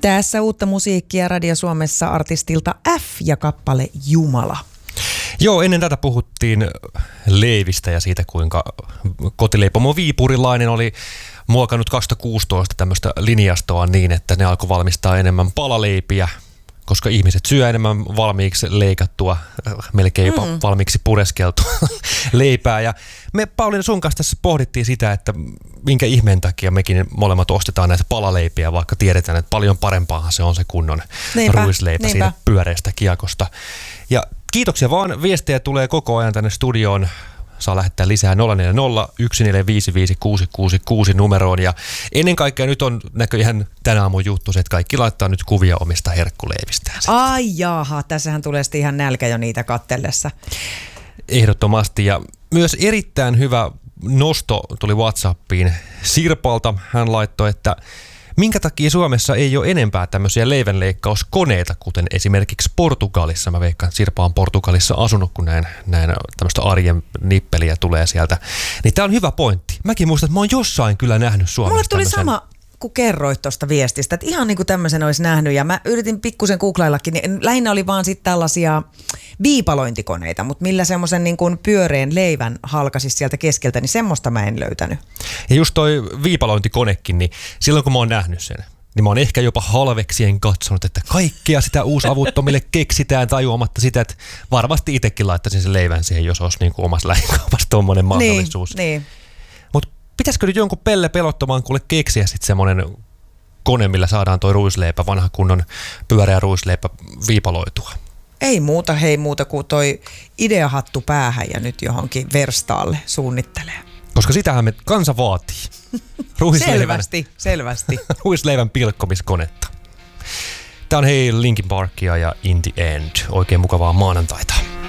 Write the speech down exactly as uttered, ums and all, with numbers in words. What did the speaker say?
Tässä uutta musiikkia Radio Suomessa artistilta F ja kappale Jumala. Joo, ennen tätä puhuttiin leivistä ja siitä, kuinka kotileipomo Viipurilainen oli muokannut kaksituhattakuusitoista tämmöistä linjastoa niin, että ne alkoi valmistaa enemmän palaleipiä, koska ihmiset syö enemmän valmiiksi leikattua, melkein jopa mm. valmiiksi pureskeltua leipää. Ja me Pauliina sun kanssa tässä pohdittiin sitä, että minkä ihmeen takia mekin molemmat ostetaan näitä palaleipiä, vaikka tiedetään, että paljon parempaahan se on se kunnon niinpä, ruisleipä niinpä. Siitä pyöreästä kiekosta. Ja kiitoksia vaan, viestejä tulee koko ajan tänne studioon. Saa lähettää lisää nolla neljä nolla yksi neljä viisi viisi kuusi kuusi kuusi numeroon. Ja ennen kaikkea nyt on näköjään tänä aamun juttu se, että kaikki laittaa nyt kuvia omista herkkuleivistään. Ai jaha, tässähän tulee sitten ihan nälkä jo niitä kattellessa. Ehdottomasti, ja myös erittäin hyvä nosto tuli WhatsAppiin Sirpalta. Hän laittoi, että minkä takia Suomessa ei ole enempää tämmöisiä leivänleikkauskoneita, kuten esimerkiksi Portugalissa. Mä veikkaan, että Sirpa on Portugalissa asunut, kun näin, näin tämmöistä arjen nippeliä tulee sieltä. Niin tää on hyvä pointti. Mäkin muistan, että mä oon jossain kyllä nähnyt Suomessa Mulle tuli tämmöisen. sama, kun kerroit tuosta viestistä, että ihan niin kuin tämmöisen olisi nähnyt. Ja mä yritin pikkusen googlaillakin, niin lähinnä oli vaan sitten tällaisia viipalointikoneita, mutta millä semmoisen niin kuin pyöreän leivän halkaisi sieltä keskeltä, niin semmoista mä en löytänyt. Ja just toi viipalointikonekin, niin silloin kun mä oon nähnyt sen, niin mä oon ehkä jopa halveksien katsonut, että kaikkea sitä uusavuttomille keksitään tajuamatta sitä, että varmasti itsekin laittaisin sen leivän siihen, jos olisi niin kuin omassa lähikaupassa tommoinen mahdollisuus. Niin, niin. Mutta pitäisikö nyt jonkun pelle pelottomaan kuule keksiä sitten semmoinen kone, millä saadaan toi ruisleipä, vanha kunnon pyöreä ruisleipä viipaloitua? Ei muuta, hei muuta kuin toi ideahattu päähän ja nyt johonkin verstaalle suunnittelee. Koska sitähän me kansa vaatii. selvästi, selvästi. Ruisleivän pilkkomiskonetta. Tää on hei Linkin Parkia ja In the End. Oikein mukavaa maanantaita.